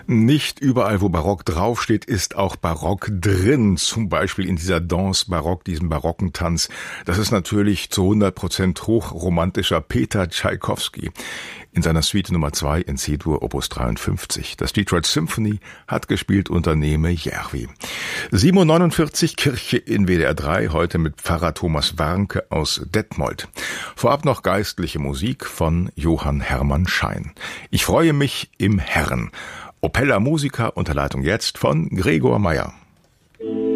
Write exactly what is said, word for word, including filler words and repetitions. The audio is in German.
Nicht überall, wo Barock draufsteht, ist auch Barock drin. Zum Beispiel in dieser Danse Barock, diesem barocken Tanz. Das ist natürlich zu hundert Prozent hochromantischer Peter Tschaikowski. In seiner Suite Nummer zwei in C-Dur Opus dreiundfünfzig. Das Detroit Symphony hat gespielt unter Neme Järvi. sieben Uhr neunundvierzig, Kirche in W D R drei, heute mit Pfarrer Thomas Warnke aus Detmold. Vorab noch geistliche Musik von Johann Hermann Schein. Ich freue mich im Herrn. Opella Musica unter Leitung jetzt von Gregor Meyer.